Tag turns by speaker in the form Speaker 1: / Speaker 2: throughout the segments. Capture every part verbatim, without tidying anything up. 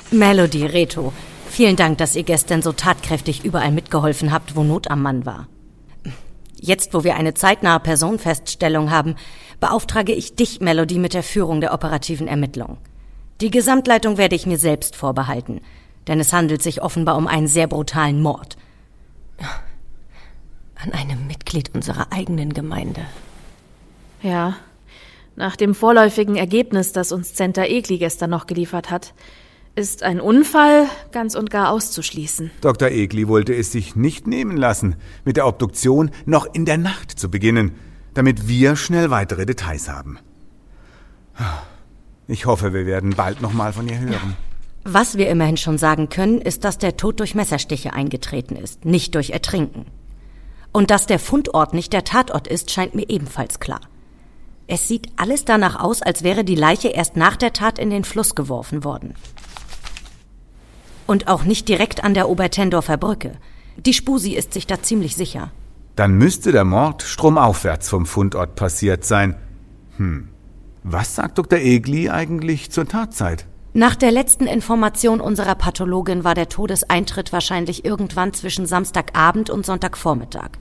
Speaker 1: Melody, Reto, vielen Dank, dass ihr gestern so tatkräftig überall mitgeholfen habt, wo Not am Mann war. Jetzt, wo wir eine zeitnahe Personenfeststellung haben, beauftrage ich dich, Melody, mit der Führung der operativen Ermittlung. Die Gesamtleitung werde ich mir selbst vorbehalten, denn es handelt sich offenbar um einen sehr brutalen Mord.
Speaker 2: An einem Mitglied unserer eigenen Gemeinde.
Speaker 3: Ja, nach dem vorläufigen Ergebnis, das uns Center Egli gestern noch geliefert hat, ist ein Unfall ganz und gar auszuschließen.
Speaker 4: Doktor Egli wollte es sich nicht nehmen lassen, mit der Obduktion noch in der Nacht zu beginnen, damit wir schnell weitere Details haben. Ich hoffe, wir werden bald noch mal von ihr hören.
Speaker 1: Was wir immerhin schon sagen können, ist, dass der Tod durch Messerstiche eingetreten ist, nicht durch Ertrinken. Und dass der Fundort nicht der Tatort ist, scheint mir ebenfalls klar. Es sieht alles danach aus, als wäre die Leiche erst nach der Tat in den Fluss geworfen worden. Und auch nicht direkt an der Obertendorfer Brücke. Die Spusi ist sich da ziemlich sicher.
Speaker 4: Dann müsste der Mord stromaufwärts vom Fundort passiert sein. Hm, was sagt Doktor Egli eigentlich zur Tatzeit?
Speaker 1: Nach der letzten Information unserer Pathologin war der Todeseintritt wahrscheinlich irgendwann zwischen Samstagabend und Sonntagvormittag.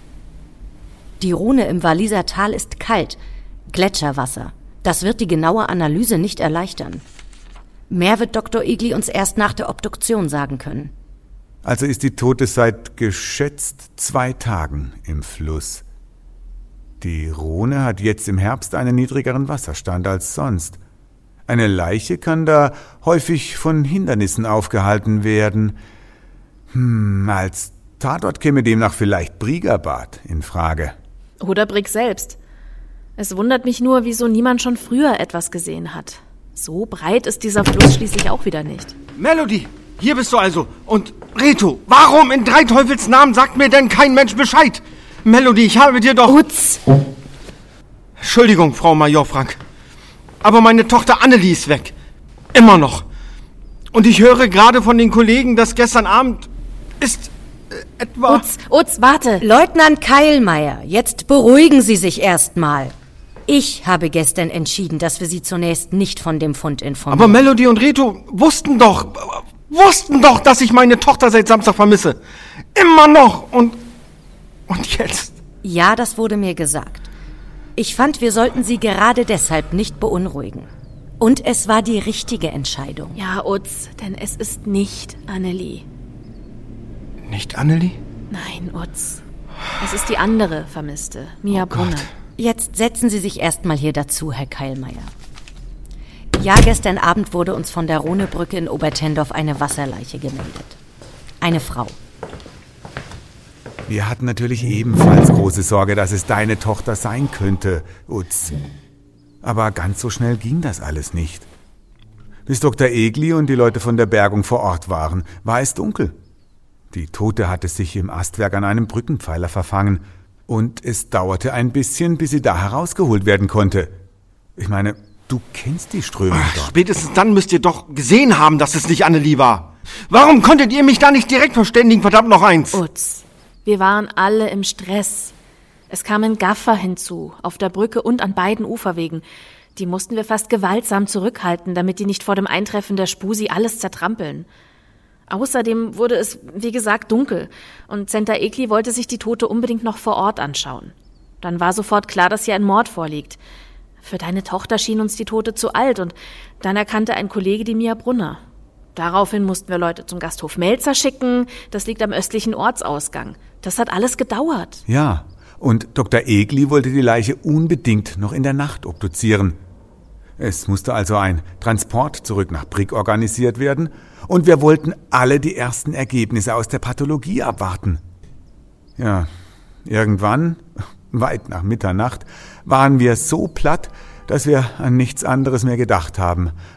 Speaker 1: Die Rhone im Walliser Tal ist kalt, Gletscherwasser. Das wird die genaue Analyse nicht erleichtern. Mehr wird Doktor Egli uns erst nach der Obduktion sagen können.
Speaker 4: Also ist die Tote seit geschätzt zwei Tagen im Fluss. Die Rhone hat jetzt im Herbst einen niedrigeren Wasserstand als sonst. Eine Leiche kann da häufig von Hindernissen aufgehalten werden. Hm, als Tatort käme demnach vielleicht Briegerbad in Frage.
Speaker 3: Oder Brigg selbst. Es wundert mich nur, wieso niemand schon früher etwas gesehen hat. So breit ist dieser Fluss schließlich auch wieder nicht.
Speaker 5: Melody, hier bist du also. Und Reto, warum in drei Teufels Namen sagt mir denn kein Mensch Bescheid? Melody, ich habe dir doch...
Speaker 3: Utz!
Speaker 5: Entschuldigung, Frau Major Frank. Aber meine Tochter Annelie ist weg. Immer noch. Und ich höre gerade von den Kollegen, dass gestern Abend ist äh, etwa...
Speaker 3: Utz, Utz, warte!
Speaker 1: Leutnant Keilmeier, jetzt beruhigen Sie sich erstmal. Ich habe gestern entschieden, dass wir Sie zunächst nicht von dem Fund informieren.
Speaker 5: Aber Melody und Reto wussten doch, wussten doch, dass ich meine Tochter seit Samstag vermisse. Immer noch. Und, und jetzt?
Speaker 1: Ja, das wurde mir gesagt. Ich fand, wir sollten Sie gerade deshalb nicht beunruhigen. Und es war die richtige Entscheidung.
Speaker 3: Ja, Utz, denn es ist nicht Annelie.
Speaker 5: Nicht Annelie?
Speaker 3: Nein, Utz. Es ist die andere Vermisste, Mia
Speaker 5: Oh
Speaker 3: Brunner.
Speaker 5: Gott.
Speaker 1: Jetzt setzen Sie sich erstmal hier dazu, Herr Keilmeier. Ja, gestern Abend wurde uns von der Rhonebrücke in Obertendorf eine Wasserleiche gemeldet. Eine Frau.
Speaker 4: Wir hatten natürlich ebenfalls große Sorge, dass es deine Tochter sein könnte, Utz. Aber ganz so schnell ging das alles nicht. Bis Doktor Egli und die Leute von der Bergung vor Ort waren, war es dunkel. Die Tote hatte sich im Astwerk an einem Brückenpfeiler verfangen und es dauerte ein bisschen, bis sie da herausgeholt werden konnte. Ich meine, du kennst die Strömung
Speaker 5: Ach,
Speaker 4: dort.
Speaker 5: spätestens dann müsst ihr doch gesehen haben, dass es nicht Annelie war. Warum konntet ihr mich da nicht direkt verständigen, verdammt noch eins?
Speaker 3: Utz, wir waren alle im Stress. Es kamen Gaffer hinzu, auf der Brücke und an beiden Uferwegen. Die mussten wir fast gewaltsam zurückhalten, damit die nicht vor dem Eintreffen der Spusi alles zertrampeln. Außerdem wurde es, wie gesagt, dunkel und Center Egli wollte sich die Tote unbedingt noch vor Ort anschauen. Dann war sofort klar, dass hier ein Mord vorliegt. Für deine Tochter schien uns die Tote zu alt und dann erkannte ein Kollege die Mia Brunner. Daraufhin mussten wir Leute zum Gasthof Melzer schicken, das liegt am östlichen Ortsausgang. Das hat alles gedauert.
Speaker 4: Ja, und Doktor Egli wollte die Leiche unbedingt noch in der Nacht obduzieren. Es musste also ein Transport zurück nach Brigg organisiert werden und wir wollten alle die ersten Ergebnisse aus der Pathologie abwarten. Ja, irgendwann, weit nach Mitternacht, waren wir so platt, dass wir an nichts anderes mehr gedacht haben,